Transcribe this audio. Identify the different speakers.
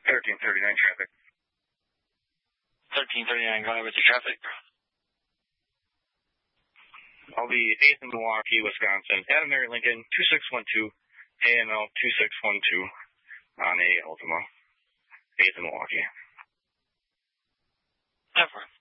Speaker 1: 1339 traffic.
Speaker 2: 1339, go ahead with the traffic.
Speaker 1: I'll be 8th in Milwaukee, Wisconsin. Adam Mary Lincoln, 2612, AML 2612 on a Altima. 8th in Milwaukee.
Speaker 2: Never.